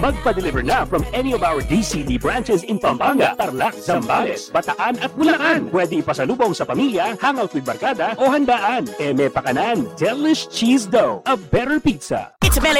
Magpa-deliver na from any of our DCD branches in Pampanga, Tarlac, Zambales, Bataan at Bulacan. Pwede ipasalubong sa pamilya, hangout with barkada o handaan. Eme Pakanan, Delish Cheese Dough, a better pizza. It's Mele